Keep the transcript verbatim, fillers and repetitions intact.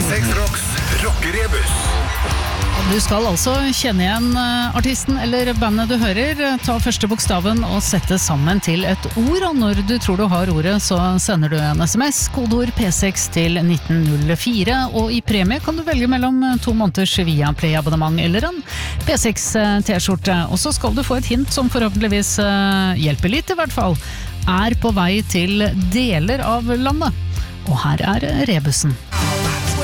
seks Rocks rockerebus. Du skal altså kjenne igjen artisten eller bandet du hører, ta første bokstaven og sette sammen til et ord, og når du tror du har ordet, så sender du en sms, kodeord P seks til nitten null fire, og i premie kan du velge mellom to måneders via Play-abonnement eller en P seks T-skjorte, og så skal du få et hint som forhåpentligvis hjelper litt i hvert fall, er på vei til deler av landet. Og her er rebusen.